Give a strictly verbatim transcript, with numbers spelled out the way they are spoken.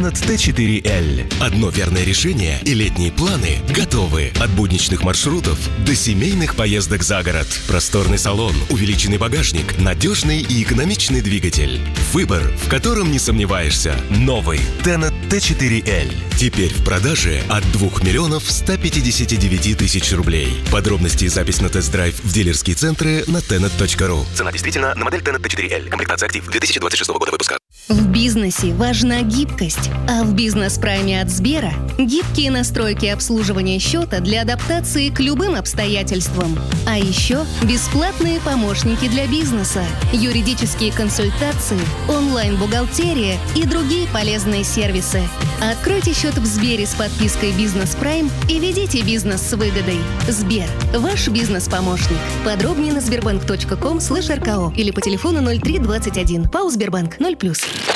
Tenet тэ четыре эл. Одно верное решение, и летние планы готовы. От будничных маршрутов до семейных поездок за город. Просторный салон, увеличенный багажник, надежный и экономичный двигатель. Выбор, в котором не сомневаешься. Новый Tenet тэ четыре эл. Теперь в продаже от двух миллионов ста пятидесяти девяти тысяч рублей. Подробности и запись на тест-драйв в дилерские центры на tenet точка ру. Цена действительно на модель Tenet тэ четыре эл. Комплектация «Актив» две тысячи двадцать шестого года выпуска. В бизнесе важна гибкость, а в бизнес-прайме от Сбера гибкие настройки обслуживания счета для адаптации к любым обстоятельствам. А еще бесплатные помощники для бизнеса, юридические консультации, онлайн-бухгалтерия и другие полезные сервисы. Откройте счет в Сбере с подпиской «Бизнес Прайм» и ведите бизнес с выгодой. Сбер – ваш бизнес-помощник. Подробнее на сбербанк точка ком слэш эр ка о или по телефону ноль три двадцать один. ПАО «Сбербанк» ноль плюс.